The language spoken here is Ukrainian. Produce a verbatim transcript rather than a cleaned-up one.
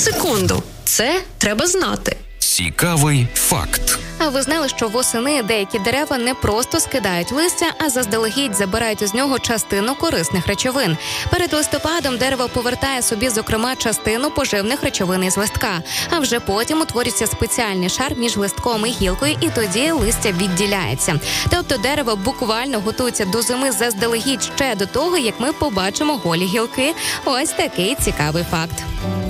Секунду, це треба знати. Цікавий факт. А ви знали, що восени деякі дерева не просто скидають листя, а заздалегідь забирають із нього частину корисних речовин. Перед листопадом дерево повертає собі, зокрема, частину поживних речовин із листка. А вже потім утворюється спеціальний шар між листком і гілкою, і тоді листя відділяється. Тобто дерево буквально готується до зими заздалегідь ще до того, як ми побачимо голі гілки. Ось такий цікавий факт.